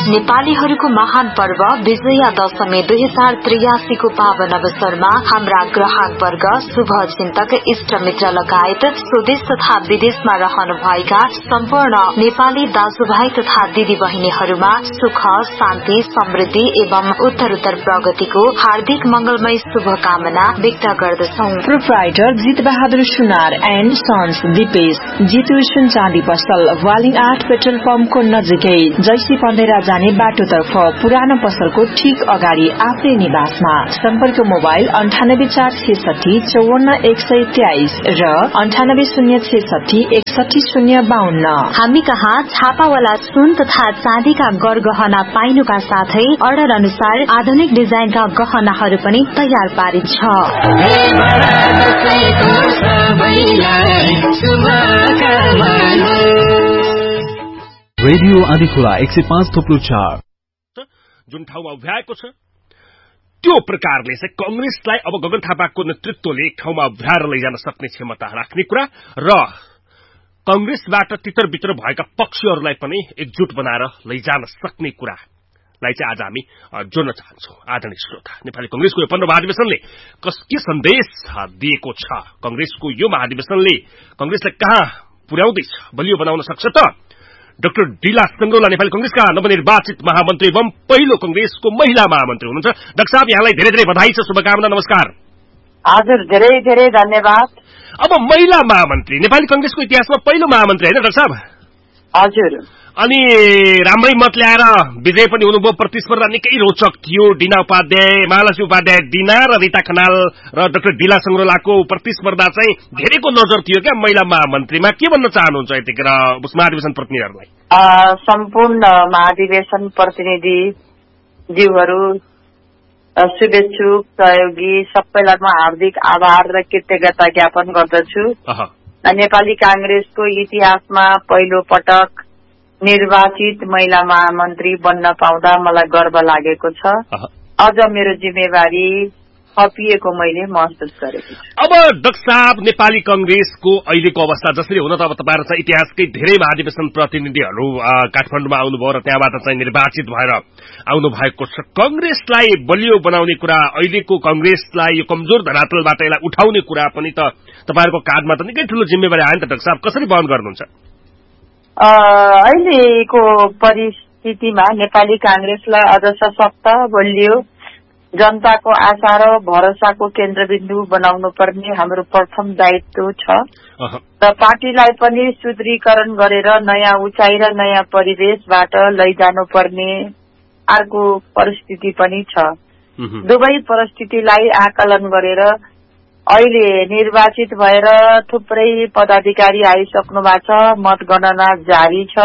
नेपालीहरूको महान पर्व विजया दशमी 2083 को पावन अवसरमा हाम्रा ग्राहकवर्ग, शुभ चिन्तक, इष्ट मित्र लगायत स्वदेश तथा विदेशमा रहनुभएका सम्पूर्ण नेपाली दाजुभाइ तथा दिदी बहिनीहरूमा सुख, शान्ति, समृद्धि एवं उत्तरोत्तर प्रगतिको हार्दिक मंगलमय शुभकामना व्यक्त गर्दछौं। प्रोप्राइटर जित बहादुर सुनार एण्ड सन्स दिपेश, जितु सुन चाँदी पसल, वालिङ 8 पेट्रोल पम्पको नजिकै, जैसी पन्देरा जाने बाटोतर्फ, पुरानो पसलको ठीक अगाडि आफ्नै निवासमा। सम्पर्क मोबाइल 9846 54123 र 9806 61052। हामी कहाँ छापावाला सुन तथा चाँदीका गरगहना पाइनुका साथै अर्डर अनुसार आधुनिक डिजाइनका गहनाहरू पनि तयार पारिन्छ। रेडियो आदिखोला 105.4 जुन ठाउँमा उभ्याएको छ त्यो प्रकारले चाहिँ कंग्रेसलाई अब गगन थापाको नेतृत्वले एक ठाउँमा उभ्याएर लैजान सक्ने क्षमता राख्ने कुरा र कंग्रेसबाट तितर बितर भएका पक्षहरूलाई पनि एकजुट बनाएर लैजान सक्ने कुरालाई चाहिँ आज हामी जोड्न चाहन्छौं। आदरणीय श्रोता, नेपाली कंग्रेसको यो 15 महाधिवेशनले के सन्देश दिएको छ, कंग्रेसको यो महाधिवेशनले कंग्रेसलाई कहाँ पुर्याउँदैछ, बलियो बनाउन सक्छ त? डाक्टर डिला संग्रौला नेपाली कंग्रेसका नवनिर्वाचित महामन्त्री एवं पहिलो कंग्रेसको महिला महामन्त्री हुनुहुन्छ। डाक्टर साहब, यहाँलाई धेरै धेरै बधाई छ, शुभकामना, नमस्कार। हजुर, धेरै धेरै धन्यवाद। अब महिला महामन्त्री नेपाली कंग्रेसको इतिहासमा पहिलो महामन्त्री हैन डाक्टर साहब? हजुर। अनि राम्रै मत ल्याएर विजय पनि हुनुभयो। प्रतिस्पर्धा निकै रोचक थियो। डिना उपाध्याय, महालक्ष्मी उपाध्याय डिना र रिता खनाल र डाक्टर डिला संग्रौलाको प्रतिस्पर्धा चाहिँ धेरैको नजर थियो क्या महिला महामन्त्रीमा। के भन्न चाहनुहुन्छ यतिखेर महाधिवेशन प्रतिनिधिहरूलाई? सम्पूर्ण महाधिवेशन प्रतिनिधि ज्यूहरू, शुभेच्छुक, सहयोगी सबैलाई म हार्दिक आभार र कृतज्ञता ज्ञापन गर्दछु। नेपाली कांग्रेसको इतिहासमा पहिलो पटक निर्वाचित महिला महामन्त्री बन्न पाउँदा मलाई गर्व लागेको छ। अझ मेरो जिम्मेवारी थपिएको मैले महसुस गरेको छु। अब डाक्टर साहब, नेपाली कंग्रेसको अहिलेको अवस्था जसरी हुन त अब तपाईहरु चाहिँ इतिहासकै धेरै महाधिवेशन प्रतिनिधिहरू काठमाडौँमा आउनुभयो र त्यहाँबाट चाहिँ निर्वाचित भएर आउनु भएको छ। कंग्रेसलाई बलियो बनाउने कुरा, अहिलेको कंग्रेसलाई यो कमजोर धरातलबाट यसलाई उठाउने कुरा पनि त तपाईहरुको काँधमा त निकै ठूलो जिम्मेवारी आयो नि त डाक्टर साहब, कसरी वहन गर्नुहुन्छ? अहिलेको परिस्थितिमा नेपाली कांग्रेसलाई अझ सशक्त, बलियो, जनताको आशा र भरोसाको केन्द्रबिन्दु बनाउनु पर्ने हाम्रो प्रथम दायित्व छ र पार्टीलाई पनि सुदृढीकरण गरेर नयाँ उचाइ र नयाँ परिवेशबाट लैजानु पर्ने अर्को परिस्थिति पनि छ। दुवै परिस्थितिलाई आकलन गरेर अहिले निर्वाचित भएर थुप्रै पदाधिकारी आइसक्नु भएको छ। मतगणना जारी छ।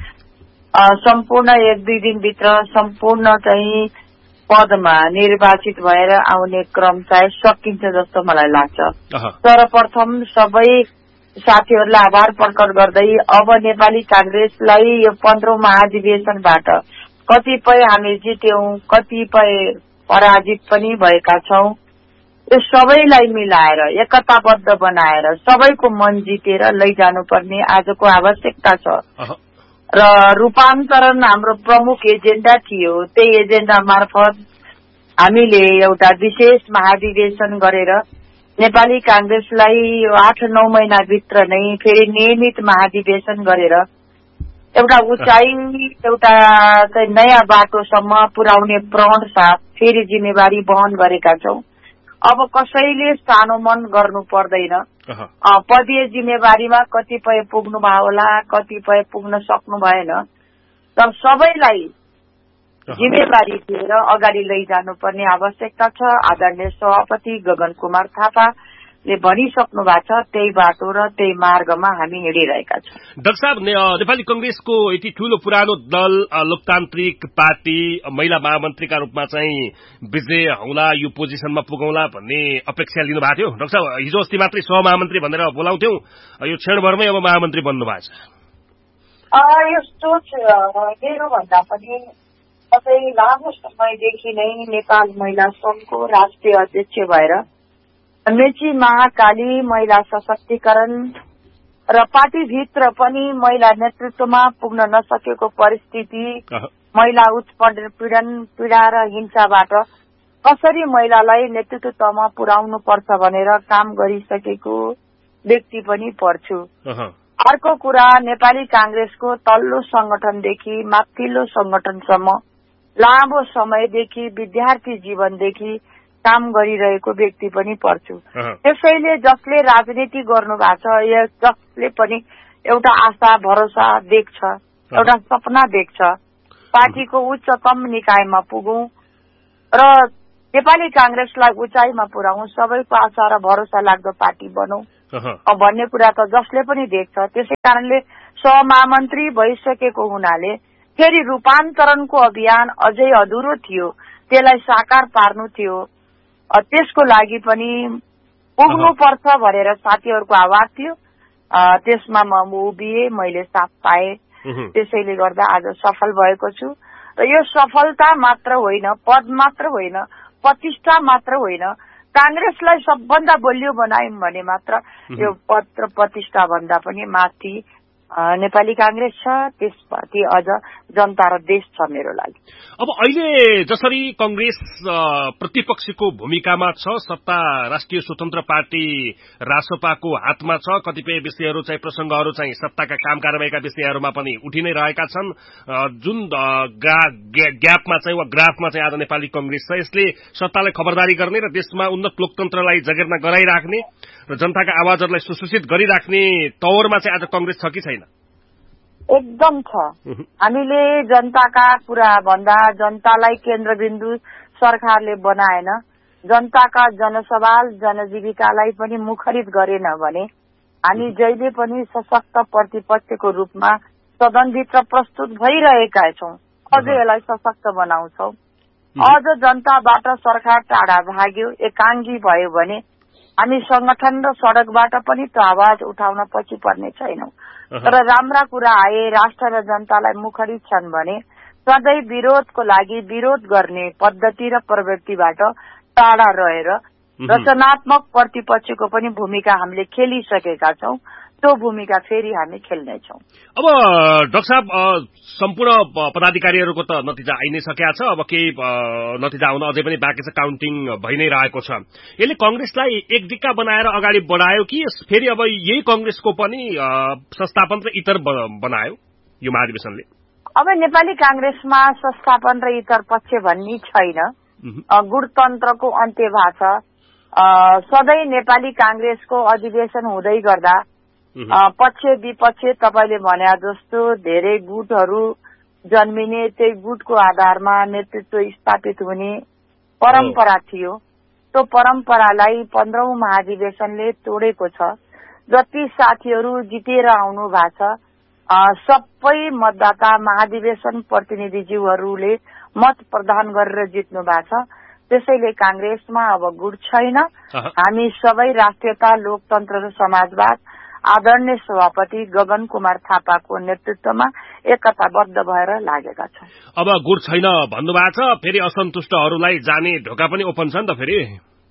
सम्पूर्ण 1-2 दिनभित्र सम्पूर्ण चाहिँ पदमा निर्वाचित भएर आउने क्रम चाहिँ सकिन्छ जस्तो मलाई लाग्छ। सर्वप्रथम सबै साथीहरूलाई आभार प्रकट गर्दै अब नेपाली कांग्रेसलाई यो 15औं महाधिवेशनबाट कतिपय हामी जित्यौं, कतिपय पराजित पनि भएका छौं, यो सबैलाई मिलाएर एकताबद्ध बनाएर सबैको मन जितेर लैजानुपर्ने आजको आवश्यकता छ र रूपान्तरण हाम्रो प्रमुख एजेन्डा थियो। त्यही एजेन्डा मार्फत हामीले एउटा विशेष महाधिवेशन गरेर नेपाली कांग्रेसलाई यो 8-9 महिनाभित्र नै फेरि नियमित महाधिवेशन गरेर एउटा उचाइ, एउटा चाहिँ नयाँ बाटोसम्म पुर्याउने प्रण साथ फेरि जिम्मेवारी वहन गरेका छौं। अब कसैले सानो मन गर्नु पर्दैन। पदीय जिम्मेवारीमा कतिपय पुग्नु भयो होला, कतिपय पुग्न सक्नु भएन, तर सबैलाई जिम्मेवारी दिएर अगाडि लैजानु पर्ने आवश्यकता छ। आदरणीय सभापति गगन कुमार थापाले भनिसक्नु भएको छ, त्यही बाटो र त्यही मार्गमा हामी हिँडिरहेका छौं। डाक्टर साहब, नेपाली कंग्रेसको यति ठूलो पुरानो दल, लोकतान्त्रिक पार्टी, महिला महामन्त्रीका रूपमा चाहिँ विजय हौला, यो पोजिसनमा पुगौला भन्ने अपेक्षा लिनु भएको थियो। डाक्टर साहब, हिजो अस्ति मात्रै सहमहामन्त्री भनेर बोलाउँथ्यौं, यो क्षणभरमै अब महामन्त्री बन्नु भएको छ। यस्तो मेरो भन्दा पनि कतै लामो समयदेखि नै नेपाल महिला संघको राष्ट्रिय अध्यक्ष भएर मेची महाकाली महिला सशक्तिकरण र पार्टीभित्र पनि महिला नेतृत्वमा पुग्न नसकेको परिस्थिति महिला उत्पीडन पीडा र हिंसाबाट कसरी महिलालाई नेतृत्वमा पुर्याउनु पर्छ भनेर काम गरिसकेको व्यक्ति पनि पर्छु। अर्को कुरा, नेपाली कांग्रेसको तल्लो संगठनदेखि माथिल्लो संगठनसम्म लामो समयदेखि विद्यार्थी जीवनदेखि काम गरिरहेको व्यक्ति पनि पर्छु। त्यसैले जसले राजनीति गर्नु भएको छ, जसले पनि एउटा आशा भरोसा देख्छ, एउटा सपना देख्छ, पार्टीको उच्चतम निकायमा पुगौं र नेपाली कांग्रेसलाई उचाइमा पुर्याउँ, सबैको आशा र भरोसा लाग्दो पार्टी बनौं भन्ने कुरा त जसले पनि देख्छ। त्यसै कारणले सहमहामन्त्री भइसकेको हुनाले फेरि रूपान्तरणको अभियान अझै अधुरो थियो, त्यसलाई साकार पार्नु थियो। त्यसको लागि पनि पुग्नुपर्छ भनेर साथीहरूको आवाज थियो, त्यसमा म उभिए, मैले साथ पाएँ। त्यसैले गर्दा आज सफल भएको छु र यो सफलता मात्र होइन, पद मात्र होइन, प्रतिष्ठा मात्र होइन, कांग्रेसलाई सबभन्दा बलियो बनायौं भने मात्र यो पद र प्रतिष्ठा भन्दा पनि माथि नेपाली कांग्रेस छ, त्यसपछि अझ जनता र देश छ मेरो लागि। अब अहिले जसरी कांग्रेस प्रतिपक्षको भूमिकामा छ, सत्ता राष्ट्रिय स्वतन्त्र पार्टी रासपाको हातमा छ, कतिपय विषयहरू चाहिँ प्रसंगहरू चाहिँ सत्ताका काम कारबाहीका विषयहरूमा पनि उठि नै रहेका छन्। जुन ग्यापमा चाहिँ वा ग्राफमा चाहिँ आज नेपाली कांग्रेस छ, यसले सत्तालाई खबरदारी गर्ने र देशमा उन्नत लोकतन्त्रलाई जगेर्ना गराइराख्ने र जनताका आवाजहरूलाई सुसूचित गरिराख्ने तवरमा चाहिँ आज कांग्रेस छ कि छैन? एकदम छ। हामीले जनताका कुरा भन्दा जनतालाई केन्द्रबिन्दु सरकारले बनाएन, जनताका जनसवाल जनजीविकालाई पनि मुखरित गरेन भने हामी जहिले पनि सशक्त प्रतिपक्षको रूपमा सदनभित्र प्रस्तुत भइरहेका छौं। अझ यसलाई सशक्त बनाउँछौ। अझ जनताबाट सरकार टाढा भाग्यो, एकाङ्गी भयो भने हामी संगठन र सड़कबाट पनि त्यो आवाज उठाउन पछि पर्ने छैनौं। तर राम्रा कुरा आए, राष्ट्र र जनतालाई मुखरित छन् भने सधैँ विरोधको लागि विरोध गर्ने पद्धति र प्रवृत्तिबाट टाढा रहेर रचनात्मक प्रतिपक्षको पनि भूमिका हामीले खेलिसकेका छौं। त्यो भूमिका फेरि हामी खेल्नेछौं। अब डाक्टर साहब, सम्पूर्ण पदाधिकारीहरूको त नतिजा आइ नै सकेका छ, अब केही नतिजा आउन अझै पनि बाँकी छ, काउन्टिङ भइ नै रहेको छ। यसले कांग्रेसलाई एक दिक्का बनाएर अगाडि बढायो कि फेरि अब यही कांग्रेसको पनि संस्थापन र इतर बनायो यो महाधिवेशनले? अब नेपाली कांग्रेसमा संस्थापन र इतर पक्ष भन्ने छैन। गुणतन्त्रको अन्त्य भएको छ। सधैँ नेपाली कांग्रेसको अधिवेशन हुँदै गर्दा पक्ष विपक्ष तपाईले भने जस्तो धेरै गुटहरू जन्मिने, त्यही गुटको आधारमा नेतृत्व स्थापित हुने परम्परा थियो। त्यो परम्परालाई 15औं महाधिवेशनले तोडेको छ। जति साथीहरू जितेर आउनु भएको छ, सबै मतदाता महाधिवेशन प्रतिनिधिज्यूहरूले मत प्रदान गरेर जित्नु भएको छ। त्यसैले कांग्रेसमा अब गुट छैन। हामी सबै राष्ट्रियता, लोकतन्त्र र समाजवाद आदरणीय सभापति गगन कुमार थापाको नेतृत्वमा एकताबद्ध भएर लागेका छौं। अब गुट छैन भन्नुभएको छ, फेरि असन्तुष्टहरूलाई जाने ढोका पनि ओपन छ नि त फेरि?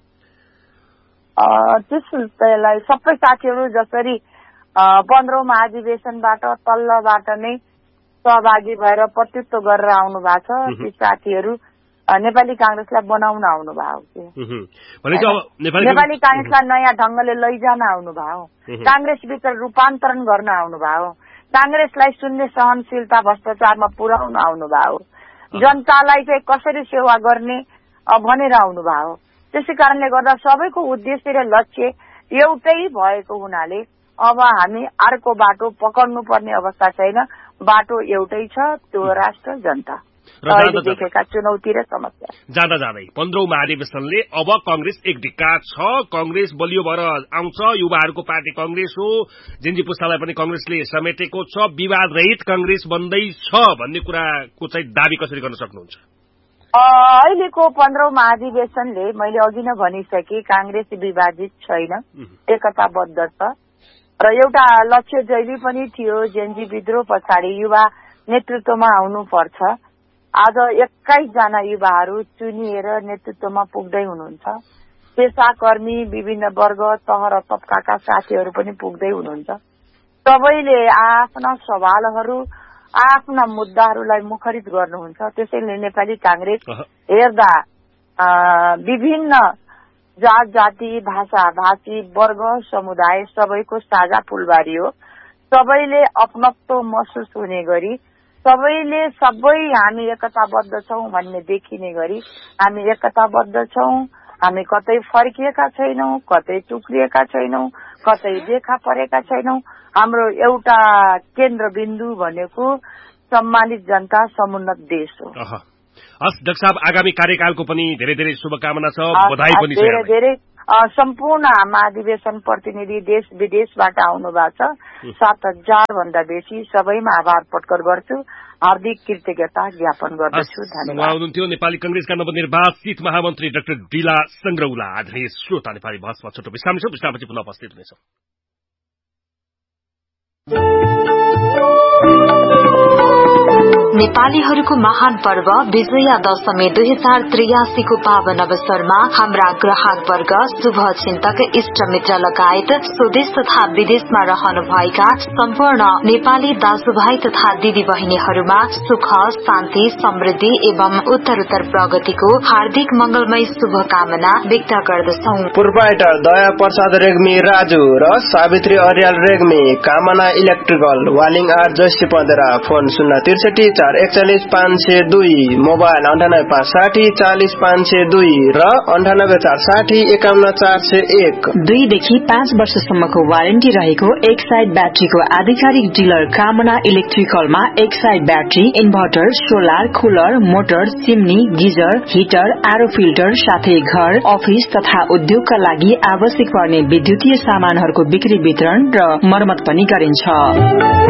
त्यसलाई सबै साथीहरू जसरी 15औं महाधिवेशनबाट तल्लोबाट नै सहभागी भएर प्रतित्व गरेर आउनु भएको छ, ती साथीहरू नेपाली कांग्रेसलाई बनाउन आउनु भयो। नेपाली कांग्रेसलाई नयाँ ढंगले लैजान आउनु भयो। कांग्रेसभित्र रूपान्तरण गर्न आउनु भयो। कांग्रेसलाई शून्य सहनशीलता भ्रष्टाचारमा पुर्याउन आउनु भयो। जनतालाई चाहिँ कसरी सेवा गर्ने भनेर आउनु भयो। त्यसै कारणले गर्दा सबैको उद्देश्य र लक्ष्य एउटै भएको हुनाले अब हामी अर्को बाटो पकड्नु पर्ने अवस्था छैन। बाटो एउटै छ, त्यो राष्ट्र जनता। देखेका चुनौती र समस्या जाँदा जाँदै 15औं महाधिवेशनले अब कांग्रेस एक दिक्का छ। कांग्रेस बलियो भएर आउँछ। युवाहरूको पार्टी कांग्रेस हो। जिन्जी पुस्तालाई पनि कांग्रेसले समेटेको छ। विवाद रहित कांग्रेस बन्दैछ भन्ने कुराको चाहिँ दावी कसरी गर्न सक्नुहुन्छ? अहिलेको 15औं महाधिवेशनले मैले अघि नै भनिसके कांग्रेस विभाजित छैन, एकताबद्ध छ र एउटा लक्ष्य जहिले पनि थियो, जेन्जी विद्रोह पछाडि युवा नेतृत्वमा आउनुपर्छ। आज 21 जना युवाहरू चुनिएर नेतृत्वमा पुग्दै हुनुहुन्छ। पेशाकर्मी, विभिन्न वर्ग, तह र तबकाका साथीहरू पनि पुग्दै हुनुहुन्छ। सबैले आफ्ना सवालहरू आफ्ना मुद्दाहरूलाई मुखरित गर्नुहुन्छ। त्यसैले नेपाली कांग्रेस हेर्दा विभिन्न जात जाति भाषा भाषी वर्ग समुदाय सबैको साझा फूलबारी हो। सबैले अपनत्व महसुस हुने गरी सबैले सबै हामी एकताबद्ध छौं भन्ने देखिने गरी हामी एकताबद्ध छौं। हामी कतै फर्किएका छैनौं, कतै टुक्रिएका छैनौं, कतै देखा परेका छैनौं। हाम्रो एउटा केन्द्रबिन्दु भनेको सम्मानित जनता समुन्नत देश हो। डाक्टर साहब, आगामी कार्यकालको पनि धेरै धेरै शुभकामना छ, बधाई पनि छ। धेरै धेरै सम्पूर्ण महाधिवेशन प्रतिनिधि देश विदेशबाट आउनु भएको छ। 7000 भन्दा बेसी सबैमा आभार प्रकट गर्छु, हार्दिक कृतज्ञता ज्ञापन गर्दछु। धन्यवाद। हुनुहुन्थ्यो नेपाली कांग्रेसका नवनिर्वाचित महामन्त्री डाक्टर डिला संग्रौला। आदरणीय श्रोता, नेपाली बहसमा छोटो विश्राम छ, विश्रामपछि पुनः उपस्थित हुनेछौं। नेपालीहरूको महान पर्व विजया दशमी 2083 को पावन अवसरमा हाम्रा ग्राहक वर्ग, शुभ चिन्तक, इष्ट मित्र लगायत स्वदेश तथा विदेशमा रहनु भएका सम्पूर्ण नेपाली दाजुभाइ तथा दिदी बहिनीहरूमा सुख, शान्ति, समृद्धि एवं उत्तरोत्तर प्रगतिको हार्दिक मंगलमय शुभकामना व्यक्त गर्दछौं। प्रोप्राइटर दया प्रसाद रेग्मी राजु र सावित्री अर्याल रेग्मी, कामना electrical, Waling are, JC पन्देरा। Phone 063 441 502, mobile 98 40 502 र 98 460 51 401। 2 देखि 5 वर्षसम्मको वारेन्टी रहेको एक साइड ब्याट्रीको आधिकारिक डिलर कामना इलेक्ट्रिकलमा एक side battery, inverter, solar, cooler, motor, chimney, geyser, heater, आरो फिल्टर साथै घर, अफिस तथा उद्योगका लागि आवश्यक पर्ने विद्युतीय सामानहरूको बिक्री वितरण र मर्मत पनि गरिन्छ।